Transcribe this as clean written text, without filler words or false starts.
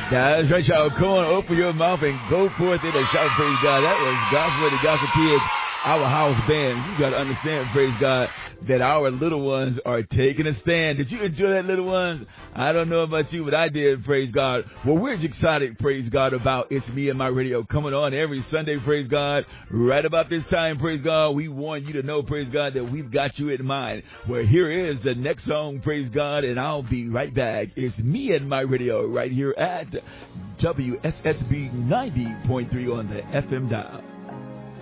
That's right, y'all. Come on, open your mouth and go forth in a shout, praise God. That was Gospel, the Gospel Kids, our house band. You got to understand, praise God, that our little ones are taking a stand. Did you enjoy that, little ones? I don't know about you, but I did, praise God. Well, we're excited, praise God, about It's Me and My Radio coming on every Sunday, praise God. Right about this time, praise God, we want you to know, praise God, that we've got you in mind. Well, here is the next song, praise God, and I'll be right back. It's Me and My Radio right here at WSSB 90.3 on the FM dial.